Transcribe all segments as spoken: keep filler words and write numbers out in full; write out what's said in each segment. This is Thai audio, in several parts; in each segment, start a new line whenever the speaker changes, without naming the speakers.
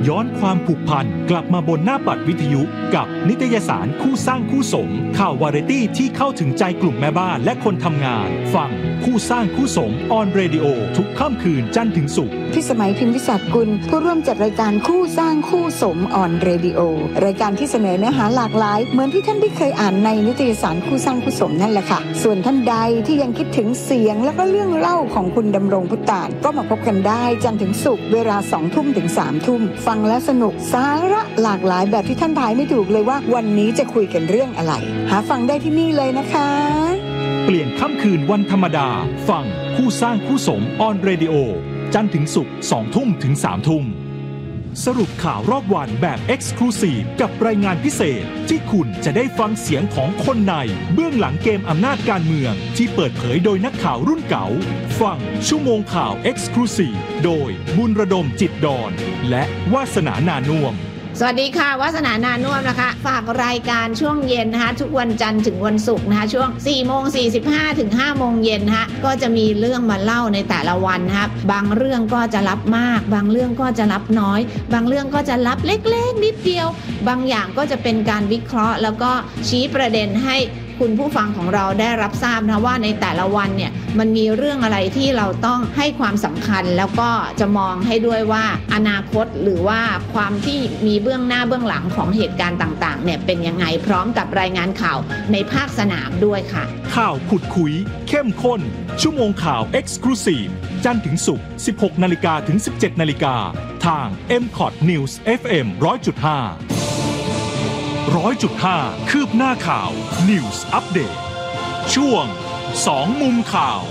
ย้อนความผูกพันกลับมาบนหน้าปัดวิทยุกับนิตยสารคู่สร้างคู่สมข่าววาไรตี้ที่เข้าถึงใจกลุ่มแม่บ้านและคนทำงานฟังคู่สร้างคู่สมออนเรดิโอทุกค่ำคืนจันทร์ถึงศุกร์
พี่สมัยพิมพิศักดิ์กุลผู้ร่วมจัดรายการคู่สร้างคู่สมออนเรดิโอรายการที่เสนอเนื้อหาหลากหลายเหมือนที่ท่านได้เคยอ่านในนิตยสารคู่สร้างคู่สมนั่นแหละค่ะส่วนท่านใดที่ยังคิดถึงเสียงและก็เรื่องเล่าของคุณดำรงพุตานก็มาพบกันได้จันทร์ถึงศุกร์เวลาสองทุ่มถึงสามทุ่มฟังและสนุกสาระหลากหลายแบบที่ท่านทายไม่ถูกเลยว่าวันนี้จะคุยกันเรื่องอะไรหาฟังได้ที่นี่เลยนะคะ
เปลี่ยนค่ำคืนวันธรรมดาฟังคู่สร้างคู่สมออนเรดิโอจันทร์ถึงศุกร์สองทุ่มถึงสามทุ่มสรุปข่าวรอบวันแบบ Exclusive กับรายงานพิเศษที่คุณจะได้ฟังเสียงของคนในเบื้องหลังเกมอำนาจการเมืองที่เปิดเผยโดยนักข่าวรุ่นเก่าฟังชั่วโมงข่าว Exclusive โดยบุญระดมจิตดอนและวาสนานานุ่ม
สวัสดีค่ะวาสนานานุ่มนะคะฝากรายการช่วงเย็นนะคะทุกวันจันทร์ถึงวันศุกร์นะคะช่วง สี่โมงสี่สิบห้า ถึง ห้าโมงเย็นนะคะก็จะมีเรื่องมาเล่าในแต่ละวันนะคะบางเรื่องก็จะรับมากบางเรื่องก็จะรับน้อยบางเรื่องก็จะรับเล็กๆนิดเดียวบางอย่างก็จะเป็นการวิเคราะห์แล้วก็ชี้ประเด็นให้คุณผู้ฟังของเราได้รับทราบนะว่าในแต่ละวันเนี่ยมันมีเรื่องอะไรที่เราต้องให้ความสำคัญแล้วก็จะมองให้ด้วยว่าอนาคตหรือว่าความที่มีเบื้องหน้าเบื้องหลังของเหตุการณ์ต่างๆเนี่ยเป็นยังไงพร้อมกับรายงานข่าวในภาคสนามด้วยค่ะ
ข่าวขุดคุยเข้มข้นชั่วโมงข่าว Exclusive จันทร์ถึงศุกร์ สิบหกนาฬิกา ถึง สิบเจ็ดนาฬิกาทาง เอ็ม คอท News เอฟ เอ็ม หนึ่งร้อยจุดห้าร้อยจุดห้า คืบหน้าข่าว News Update ช่วงสองมุมข่าว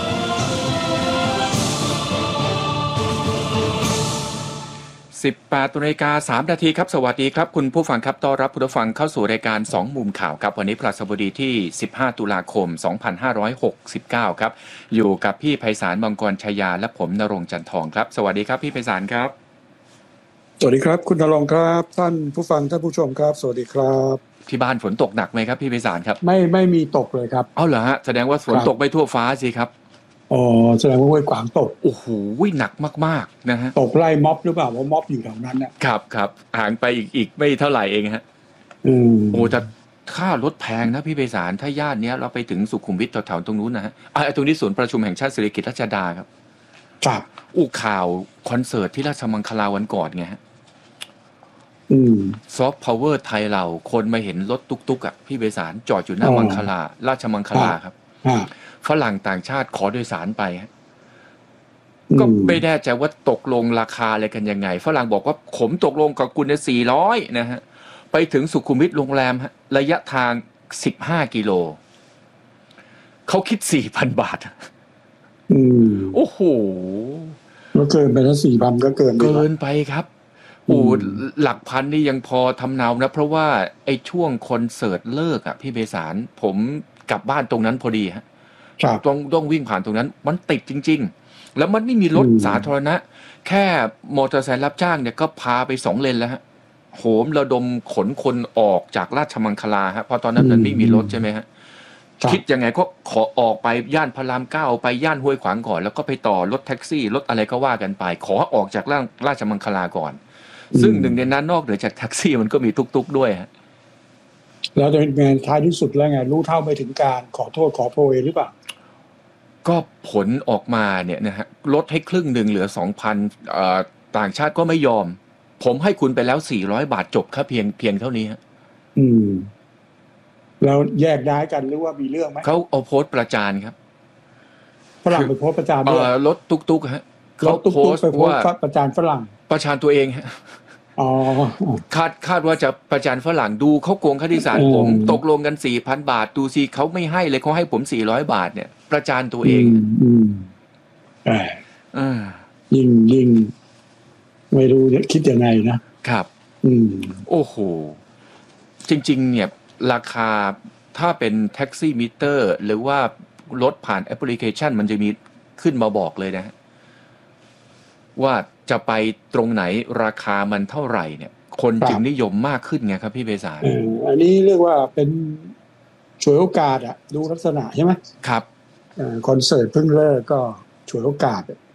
สิบแปดนาฬิกาสามนาทีครับสวัสดีครับคุณผู้ฟังครับต้อนรับผู้ฟังเข้าสู่รายการสองมุมข่าวครับวันนี้พฤหัสบดีที่สิบห้าตุลาคมสองพันห้าร้อยหกสิบเก้าครับอยู่กับพี่ไพศาลมังกรชัยยาและผมณรงค์จันทองครับสวัสดีครับพี่ไพศาลครับ
สวัสดีครับคุณณรงค์ครับท่านผู้ฟังท่านผู้ชมครับสวัสดีครับ
ที่บ้านฝนตกหนักไหมครับพี่ไพศาลครับ
ไม่ไม่มีตกเลยครับ
เอาเหรอฮะแสดงว่าฝนตกไปทั่วฟ้าสิครับ
อ๋อแสดงว่าห้วยขวางตก
โอ้โหหนักมากๆนะฮะ
ตกไล่ม็อบหรือเปล่าว่าม็อบอยู่แถวนั้น
นะครับครับห่างไปอีกอีกไม่เท่าไหร่เองฮะ
อืม
โอ้แต่ค่ารถแพงนะพี่ไพศาลถ้าย่านนี้เราไปถึงสุขุมวิทแถวๆตรงนู้นนะฮะอ่าตรงนี้ศูนย์ประชุมแห่งชาติสิริกิติ์รัชดาครับ
ครับ
อู้ข่าวคอนเสิร์ตที่ราชมังคลาวันก่อนไงฮะ
อืม
ซอฟต์พาวเวอร์ไทยเราคนมาเห็นรถตุ๊กๆอ่ะพี่ไพศาลจอดอยู่หน้ามังคลาราชมังคลาครับฝรั่งต่างชาติขอโดยสารไปก็ไม่แน่ใจว่าตกลงราคาอะไรกันยังไงฝรั่งบอกว่าผมตกลงกับคุณในสี่ร้อยนะฮะไปถึงสุขุมวิทโรงแรมฮะระยะทางสิบห้ากิโลเขาคิด สี่พัน บาท
อืม
โอ้โห
ก็เกินไปแล้ว สี่พัน ก็เกิน
เกินไปครับโอ้หลักพันนี่ยังพอทำเนานะเพราะว่าไอ้ช่วงคอนเสิร์ตเลิกอ่ะพี่เบสารผมกลับบ้านตรงนั้นพอดีฮะต้องต้องวิ่งผ่านตรงนั้นมันติดจริงๆแล้วมันไม่มีรถสาธารณะแค่มอเตอร์ไซค์รับจ้างเนี่ยก็พาไปสองเลนแล้วฮะโหมระดมขนคนออกจากราชมังคลาฮะเพราะตอนนั้นมันไม่มีรถใช่ไหมฮะคิดยังไงก็ขอออกไปย่านพระรามเก้าไปย่านห้วยขวางก่อนแล้วก็ไปต่อรถแท็กซี่รถอะไรก็ว่ากันไปขอออกจากราชมังคลาก่อนซึ่งหนึ่งในนั้นนอกเหนือจากแท็กซี่มันก็มีตุกๆด้วยฮะ
แล้วจะเป็นงานท้ายที่สุดแล้วไงรู้เท่าไม่ถึงการขอโทษขอโพยหรือเปล่า
ก็ผลออกมาเนี่ยนะฮะลดให้ครึ่งหนึ่งเหลือ สองพัน เอ่อต่างชาติก็ไม่ยอมผมให้คุณไปแล้วสี่ร้อยบาทจบแค่เพียงเพียงเท่านี้ฮะ
อืมแล้วแยกย้ายกันหรือว่ามีเรื่องมั้ย
เขาเอาโพสต์ประจานครับ
ฝรั่งไปโพสต์ประจานด้วย
เอ่อรถตุ๊กๆฮะ
เขาโพสต์ว่าประจานฝรั่ง
ประจานตัวเองฮะ
อ๋อ
คาดคาดว่าจะประจานฝรั่งดูเขาโกงค่าโดยสารผมตกลงกัน สี่พัน บาทดูสิเขาไม่ให้เลยเขาให้ผมสี่ร้อยบาทเนี่ยประจานตัวเอง
อืมเออเออยิ่งยิ่งไม่รู้จะคิดยังไงนะครับอืม
โอ้โหจริงๆเนี่ยราคาถ้าเป็นแท็กซี่มิเตอร์หรือว่ารถผ่านแอปพลิเคชันมันจะมีขึ้นมาบอกเลยนะว่าจะไปตรงไหนราคามันเท่าไหร่เนี่ยคนจึงนิยมมากขึ้นไงครับพี่เบสาร
เอออันนี้เรียกว่าเป็นฉวยโอกาสอะดูลักษณะใช่ไหม
ครับ
คอนเสิร์ตเพิ่งเลิกก็ฉวยโอกาส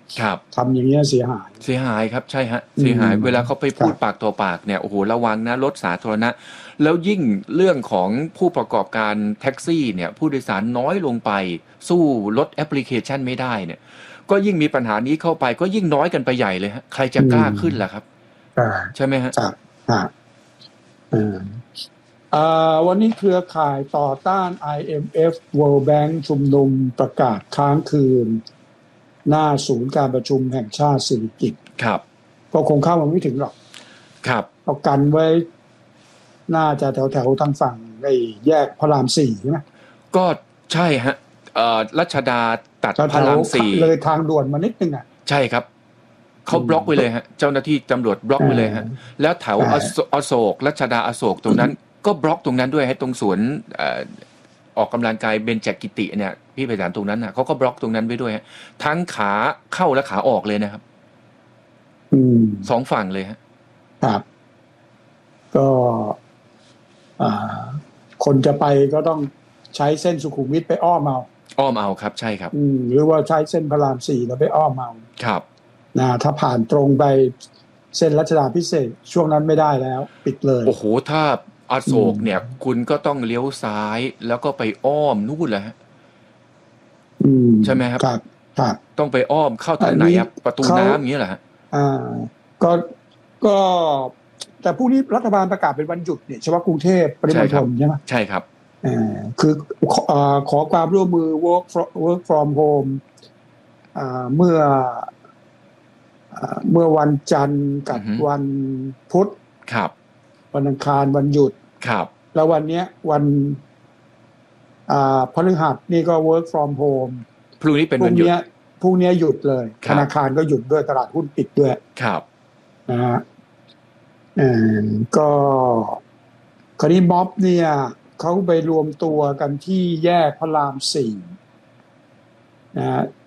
ทำอย่างนี้เสียหาย
เสียหายครับใช่ฮะเสียหายเวลาเขาไปพูดปากต่อปากเนี่ยโอ้โหระวังนะรถสาธารณะแล้วยิ่งเรื่องของผู้ประกอบการแท็กซี่เนี่ยผู้โดยสารน้อยลงไปสู้รถแอปพลิเคชันไม่ได้เนี่ยก็ยิ่งมีปัญหานี้เข้าไปก็ยิ่งน้อยกันไปใหญ่เลยฮะใครจะกล้าขึ้นล่ะครับใช่ไหมฮะ
ครับอ่าวันนี้เครือข่ายต่อต้าน ไอ เอ็ม เอฟ World Bank ชุมนุมประกาศค้างคืนหน้าศูนย์การประชุมแห่งชาติสิริกิติ์
ครับ
ก็คงเข้ามาไม่ถึงหรอก
ครับ
เอากันไว้น่าจะแถวแถวทางฝั่งไอ้แยกพระรามสี่ใช่ไหม
ก็ใช่ฮะเอ่อรัชดาตัดพระรามสี่
เลยทางด่วนมานิดนึงอ่ะ
ใช่ครับเขาบล็อกไว้เลยฮะเจ้าหน้าที่ตำรวจบล็อกไว้เลยฮะแล้วแถวอโศกรัชดาอโศกตรงนั้นก็บล็อกตรงนั้นด้วยให้ตรงสวนออกกำลังกายเบญจกิติเนี่ยพี่ไปถามตรงนั้นนะเขาก็บล็อกตรงนั้นไว้ด้วยฮะทั้งขาเข้าและขาออกเลยนะครับสองฝั่งเลยฮะ
ครับก็คนจะไปก็ต้องใช้เส้นสุขุมวิทไปอ้อมเอา
อ้อมเอาครับใช่ครับ
หรือว่าใช้เส้นพระรามสี่แล้วไปอ้อมเอา
ครับ
นะถ้าผ่านตรงไปเส้นรัชดาภิเษกช่วงนั้นไม่ได้แล้วปิดเลย
โอ้โหถ้าอโศกเนี่ยคุณก็ต้องเลี้ยวซ้ายแล้วก็ไปอ้อมนู่นแหละฮะใช่ไหมครับ
ครับครับ
ต้องไปอ้อมเข้าทางไหนครับประตูน้ำอย่างนี้เหรอฮะ
อ่าก็ก็แต่พรุ่งนี้รัฐบาลประกาศเป็นวันหยุดเนี่ยเฉพาะกรุงเทพปริมณฑลใช่ไหม
ใช่ครับ
อ่าคือขอความร่วมมือ work work from home อ่าเมื่อเมื่อวันจันทร์กับวันพุธ
ครับ
วันอังคารวันหยุด
ครับ
แล้ววันเนี้ยวันอ่าพฤหัสนี่ก็ work from home
พรุ่งนี้เป็นวันหยุด
พรุ่งนี้หยุดเลยธนาคารก็หยุดด้วยตลาดหุ้นปิดด้วย
ครับ
นะฮะเอ่อก็คราวนี้ม็อบเนี่ยเขาไปรวมตัวกันที่แยกพระรามสี่นะฮะ